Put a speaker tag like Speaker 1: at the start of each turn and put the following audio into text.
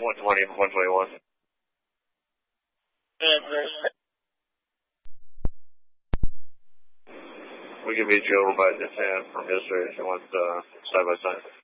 Speaker 1: 120, 121. We can meet you over by the 10 from yesterday if you want side by side.